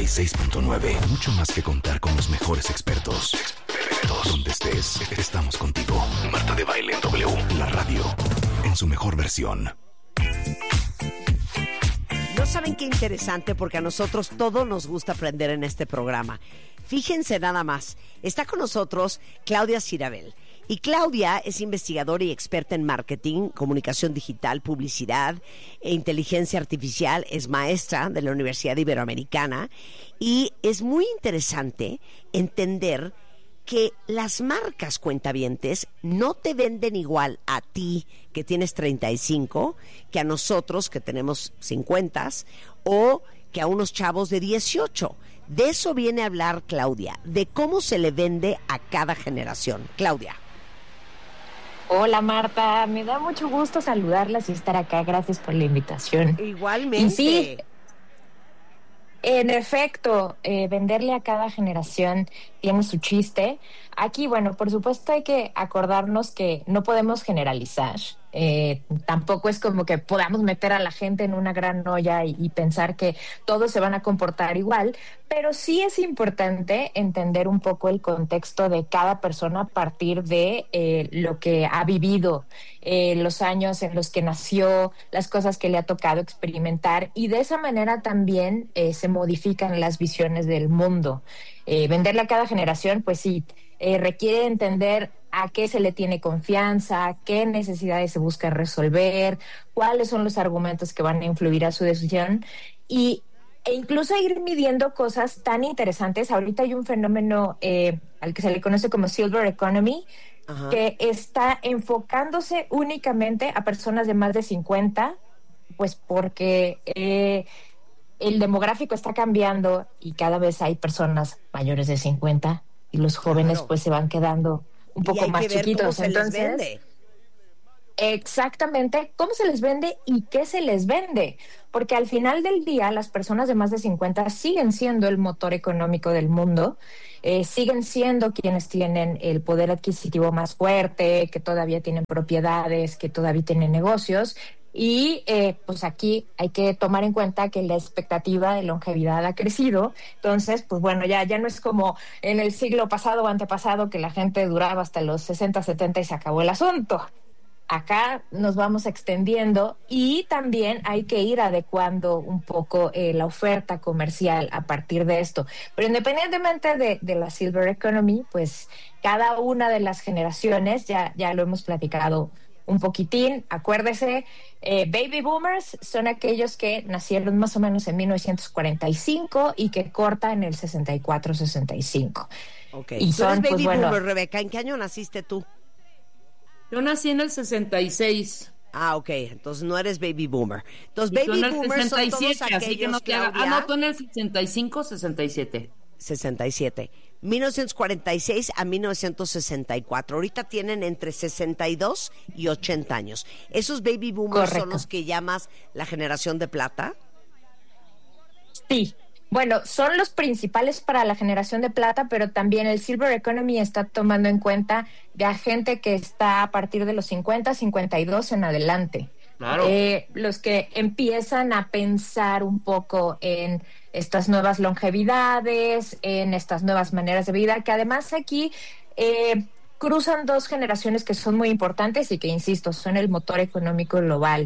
96.9. Mucho más que contar con los mejores expertos. Donde estés, estamos contigo. Marta de Baile en W. La radio en su mejor versión. No saben qué interesante, porque a nosotros todo nos gusta aprender en este programa. Fíjense nada más, está con nosotros Claudia Cirabel. Y Claudia es investigadora y experta en marketing, comunicación digital, publicidad e inteligencia artificial. Es maestra de la Universidad Iberoamericana. Y es muy interesante entender que las marcas, cuentavientes, no te venden igual a ti, que tienes 35, que a nosotros, que tenemos 50, o que a unos chavos de 18. De eso viene a hablar Claudia, de cómo se le vende a cada generación. Claudia. Hola Marta, me da mucho gusto saludarlas y estar acá. Gracias por la invitación. Igualmente. Y sí, en efecto, venderle a cada generación tiene su chiste. Aquí, bueno, por supuesto hay que acordarnos que no podemos generalizar. Tampoco es como que podamos meter a la gente en una gran olla y pensar que todos se van a comportar igual, pero sí es importante entender un poco el contexto de cada persona a partir de lo que ha vivido, los años en los que nació, las cosas que le ha tocado experimentar, y de esa manera también se modifican las visiones del mundo. Venderle a cada generación, pues sí, requiere entender a qué se le tiene confianza, qué necesidades se busca resolver, cuáles son los argumentos que van a influir a su decisión, e incluso ir midiendo cosas tan interesantes. Ahorita hay un fenómeno al que se le conoce como Silver Economy, ajá, que está enfocándose únicamente a personas de más de 50, pues porque el demográfico está cambiando y cada vez hay personas mayores de 50 y los jóvenes, claro, pues se van quedando un poco más chiquitos. Entonces, exactamente, ¿cómo se les vende y qué se les vende? Porque al final del día las personas de más de 50 siguen siendo el motor económico del mundo, siguen siendo quienes tienen el poder adquisitivo más fuerte, que todavía tienen propiedades, que todavía tienen negocios. Y pues aquí hay que tomar en cuenta que la expectativa de longevidad ha crecido. Entonces, pues bueno, ya no es como en el siglo pasado o antepasado que la gente duraba hasta los 60, 70 y se acabó el asunto. Acá nos vamos extendiendo y también hay que ir adecuando un poco la oferta comercial a partir de esto. Pero independientemente de la Silver Economy, pues cada una de las generaciones, ya lo hemos platicado un poquitín, acuérdese, baby boomers son aquellos que nacieron más o menos en 1945 y que cortan el 64-65. Okay. Y son, baby boomer, Rebeca, ¿en qué año naciste tú? Yo nací en el 66. Ah, ok, entonces no eres baby boomer. Entonces, baby boomers son todos aquellos, Claudia... no, tú en el 65, 67. 67. 1946 a 1964. Ahorita tienen entre 62 y 80 años. ¿Esos baby boomers son los que llamas la generación de plata? Sí. Bueno, son los principales para la generación de plata, pero también el Silver Economy está tomando en cuenta de gente que está a partir de los 50, 52 en adelante. Claro. Los que empiezan a pensar un poco en estas nuevas longevidades, en estas nuevas maneras de vida, que además aquí cruzan dos generaciones que son muy importantes y que, insisto, son el motor económico global.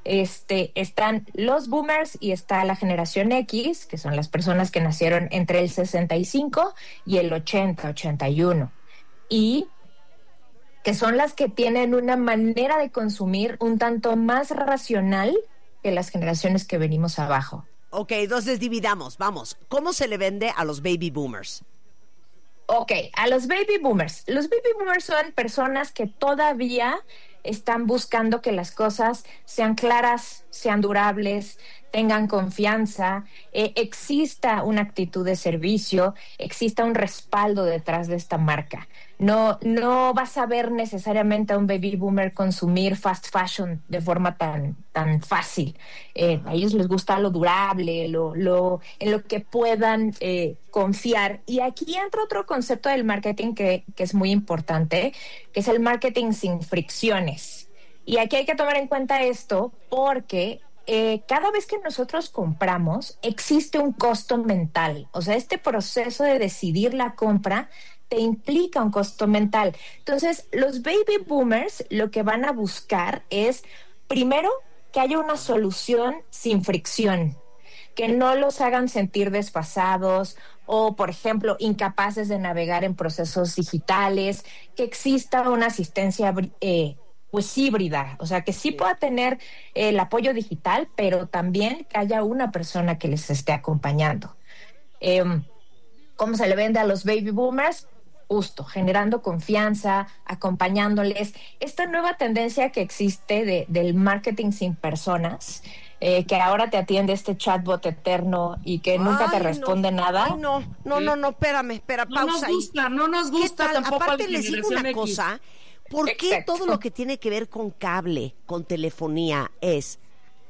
Están los boomers y está la generación X, que son las personas que nacieron entre el 65 y el 80, 81. Y que son las que tienen una manera de consumir un tanto más racional que las generaciones que venimos abajo. Ok, entonces dividamos, vamos. ¿Cómo se le vende a los baby boomers? Ok, a los baby boomers. Los baby boomers son personas que todavía están buscando que las cosas sean claras, sean durables, tengan confianza, exista una actitud de servicio, exista un respaldo detrás de esta marca. No vas a ver necesariamente a un baby boomer consumir fast fashion de forma tan fácil. A ellos les gusta lo durable, en lo que puedan confiar. Y aquí entra otro concepto del marketing que es muy importante, que es el marketing sin fricciones. Y aquí hay que tomar en cuenta esto porque cada vez que nosotros compramos, existe un costo mental. O sea, este proceso de decidir la compra te implica un costo mental. Entonces, los baby boomers lo que van a buscar es, primero, que haya una solución sin fricción, que no los hagan sentir desfasados o, por ejemplo, incapaces de navegar en procesos digitales, que exista una asistencia pues híbrida, o sea, que sí pueda tener el apoyo digital, pero también que haya una persona que les esté acompañando. ¿Cómo se le vende a los baby boomers? Justo, generando confianza, acompañándoles. Esta nueva tendencia que existe del marketing sin personas, que ahora te atiende este chatbot eterno y que nunca te responde nada. Ay, no, espérame, pausa. No nos gusta tampoco. Aparte les digo una cosa, ¿por qué Exacto. todo lo que tiene que ver con cable, con telefonía es,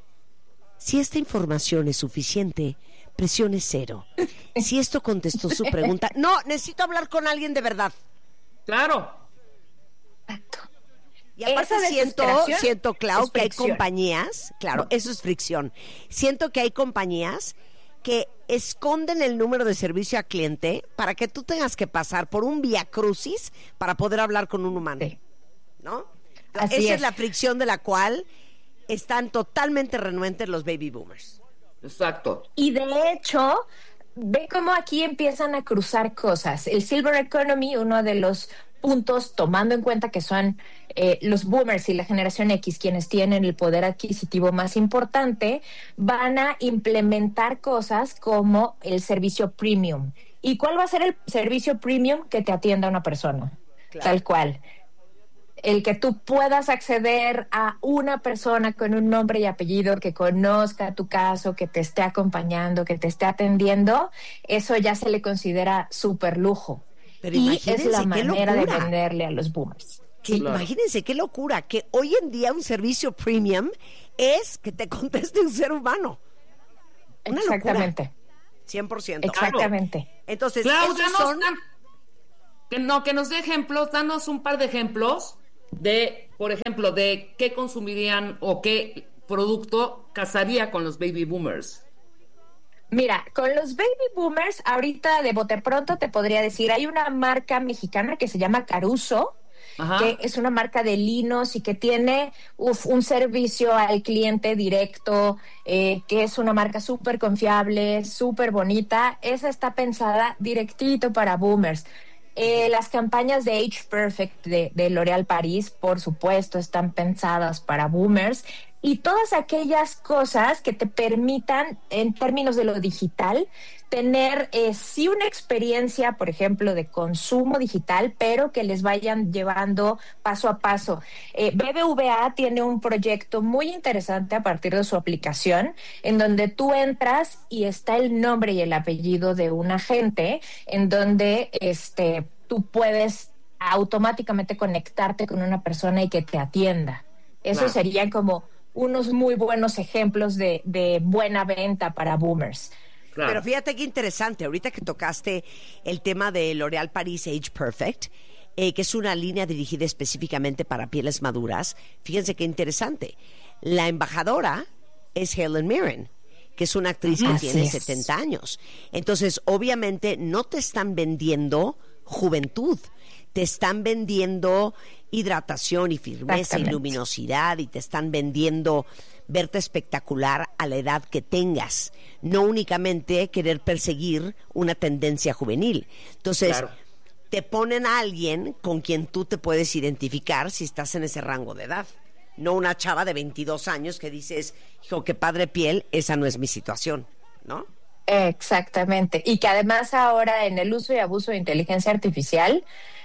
si esta información es suficiente, presione 0. Si esto contestó su pregunta, no, necesito hablar con alguien de verdad. Claro. Exacto. Y aparte Esa siento, Clau, es que hay fricción. compañías, claro, eso es fricción. Siento que hay compañías que esconden el número de servicio a cliente para que tú tengas que pasar por un viacrucis para poder hablar con un humano, Sí. ¿no? Así Esa es es. la fricción de la cual están totalmente renuentes los baby boomers. Exacto. Y de hecho, ve cómo aquí empiezan a cruzar cosas. El Silver Economy, uno de los puntos, tomando en cuenta que son los boomers y la generación X quienes tienen el poder adquisitivo más importante, van a implementar cosas como el servicio premium. ¿Y cuál va a ser el servicio premium? Que te atienda una persona, Claro. tal cual. El que tú puedas acceder a una persona con un nombre y apellido que conozca tu caso, que te esté acompañando, que te esté atendiendo, eso ya se le considera súper lujo. Pero Y imagínense es la qué manera de locura. venderle a los boomers. Que Claro. Imagínense qué locura, que hoy en día un servicio premium es que te conteste un ser humano. Una Exactamente. locura. 100%. Exactamente. Entonces, Clau, esos son... que nos dé ejemplos, danos un par de ejemplos de, por ejemplo, de qué consumirían o qué producto casaría con los baby boomers. Mira, con los baby boomers, ahorita de bote pronto te podría decir, hay una marca mexicana que se llama Caruso, Ajá. que es una marca de linos y que tiene un servicio al cliente directo, que es una marca súper confiable, súper bonita. Esa está pensada directito para boomers. Las campañas de Age Perfect de L'Oréal París, por supuesto, están pensadas para boomers. Y todas aquellas cosas que te permitan, en términos de lo digital, tener sí una experiencia, por ejemplo, de consumo digital, pero que les vayan llevando paso a paso. BBVA tiene un proyecto muy interesante a partir de su aplicación, en donde tú entras y está el nombre y el apellido de un agente, en donde tú puedes automáticamente conectarte con una persona y que te atienda. Eso Claro. serían como unos muy buenos ejemplos de buena venta para boomers. Claro. Pero fíjate qué interesante, ahorita que tocaste el tema de L'Oréal Paris Age Perfect, que es una línea dirigida específicamente para pieles maduras, fíjense qué interesante. La embajadora es Helen Mirren, que es una actriz que Así tiene es. 70 años. Entonces, obviamente, no te están vendiendo juventud, te están vendiendo hidratación y firmeza y Exactamente. luminosidad, y te están vendiendo verte espectacular a la edad que tengas, no únicamente querer perseguir una tendencia juvenil. Entonces, Claro. te ponen a alguien con quien tú te puedes identificar si estás en ese rango de edad, no una chava de 22 años que dices, hijo, qué padre piel, esa no es mi situación, ¿no? Exactamente. Y que además ahora en el uso y abuso de inteligencia artificial,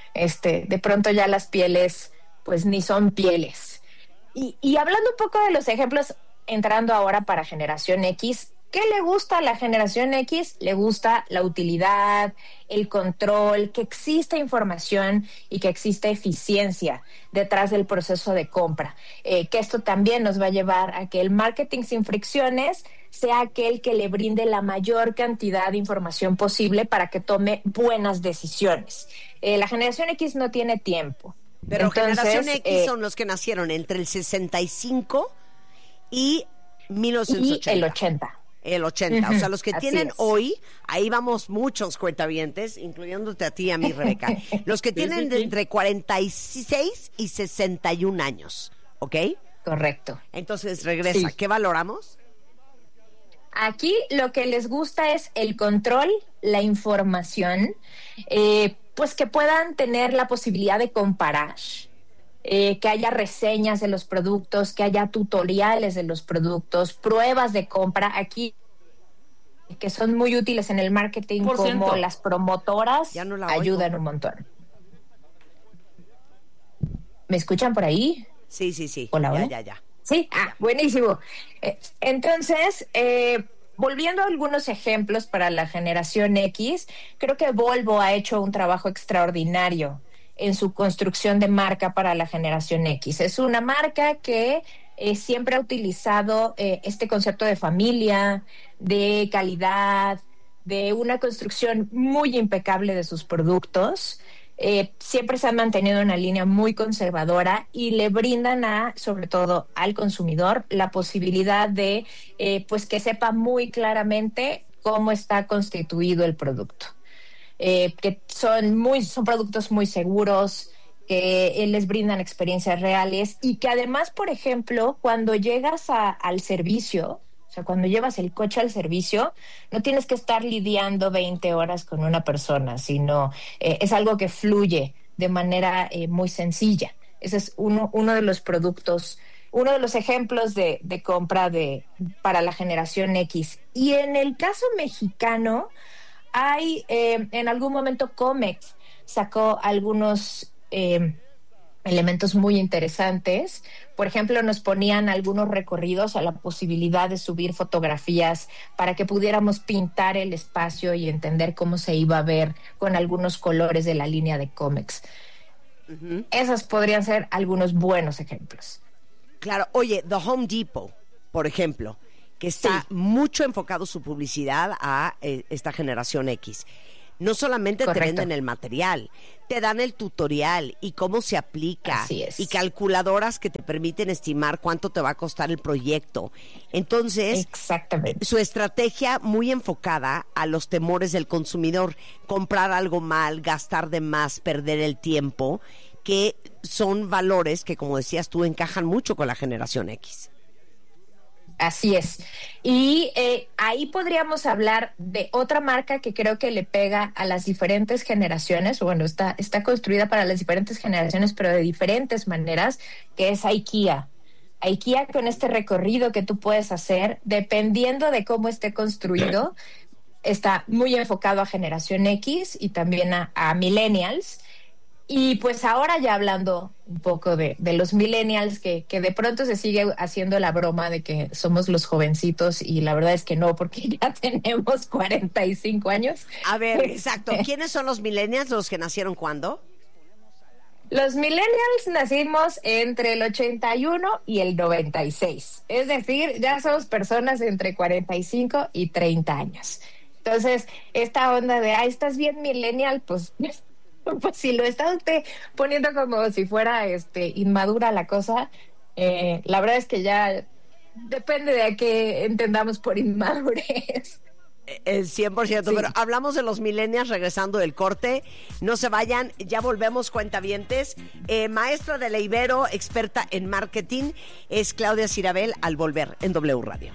de pronto ya las pieles, pues ni son pieles. Y hablando un poco de los ejemplos, entrando ahora para generación X, ¿qué le gusta a la generación X? Le gusta la utilidad, el control, que exista información y que exista eficiencia detrás del proceso de compra. Que esto también nos va a llevar a que el marketing sin fricciones sea aquel que le brinde la mayor cantidad de información posible para que tome buenas decisiones. La generación X no tiene tiempo. Pero Entonces, generación X son los que nacieron entre el 65 y 1980. Y el 80. El 80. O sea, los que Así tienen es. hoy, ahí vamos muchos cuentavientes, incluyéndote a ti y a mí, Rebeca. Los que tienen de entre 46 y 61 años, ¿ok? Correcto. Entonces, regresa. Sí. ¿Qué valoramos? Aquí lo que les gusta es el control, la información, pues que puedan tener la posibilidad de comparar, que haya reseñas de los productos, que haya tutoriales de los productos, pruebas de compra. Aquí que son muy útiles en el marketing, como las promotoras, ya no la ayudan oigo. un montón. ¿Me escuchan por ahí? Sí. Hola, hola. Ya. Sí, buenísimo. Entonces, volviendo a algunos ejemplos para la generación X, creo que Volvo ha hecho un trabajo extraordinario en su construcción de marca para la generación X. Es una marca que siempre ha utilizado este concepto de familia, de calidad, de una construcción muy impecable de sus productos. Siempre se ha mantenido una línea muy conservadora y le brindan sobre todo al consumidor la posibilidad de pues que sepa muy claramente cómo está constituido el producto. Que son productos muy seguros, que les brindan experiencias reales y que además, por ejemplo, cuando llegas al servicio, o sea, cuando llevas el coche al servicio, no tienes que estar lidiando 20 horas con una persona, sino es algo que fluye de manera muy sencilla. Ese es uno de los productos, uno de los ejemplos de compra para la generación X. Y en el caso mexicano, hay en algún momento Comex sacó algunos elementos muy interesantes. Por ejemplo, nos ponían algunos recorridos a la posibilidad de subir fotografías para que pudiéramos pintar el espacio y entender cómo se iba a ver con algunos colores de la línea de Comex. Uh-huh. Esos podrían ser algunos buenos ejemplos. Claro. Oye, The Home Depot, por ejemplo, que está mucho enfocado su publicidad a esta generación X. No solamente Correcto. Te venden el material, te dan el tutorial y cómo se aplica. Así es. Y calculadoras que te permiten estimar cuánto te va a costar el proyecto. Entonces, exactamente, su estrategia muy enfocada a los temores del consumidor, comprar algo mal, gastar de más, perder el tiempo, que son valores que, como decías tú, encajan mucho con la generación X. Así es. Y ahí podríamos hablar de otra marca que creo que le pega a las diferentes generaciones. Bueno, está construida para las diferentes generaciones, pero de diferentes maneras, que es IKEA. IKEA, con este recorrido que tú puedes hacer, dependiendo de cómo esté construido, está muy enfocado a generación X y también a millennials. Y pues ahora ya hablando un poco de los millennials, que de pronto se sigue haciendo la broma de que somos los jovencitos, y la verdad es que no, porque ya tenemos 45 años. A ver, exacto. ¿Quiénes son los millennials? ¿Los que nacieron cuándo? Los millennials nacimos entre el 81 y el 96. Es decir, ya somos personas entre 45 y 30 años. Entonces, esta onda de, estás bien millennial, pues si lo está usted poniendo como si fuera inmadura la cosa, la verdad es que ya depende de a qué entendamos por inmadurez. 100%, sí. Pero hablamos de los millennials regresando del corte. No se vayan, ya volvemos, cuentavientes. Maestra de la Ibero, experta en marketing, es Claudia Cyrabel, al volver en W Radio.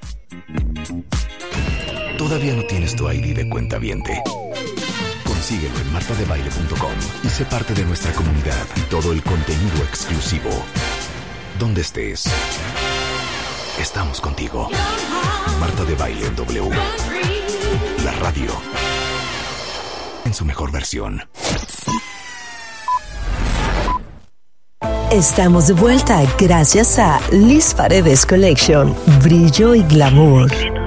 ¿Todavía no tienes tu ID de cuentaviente? Consíguelo en martadebaile.com y sé parte de nuestra comunidad y todo el contenido exclusivo. Donde estés, estamos contigo. Marta de Baile en W. La radio en su mejor versión. Estamos de vuelta gracias a Liz Paredes Collection. Brillo y glamour.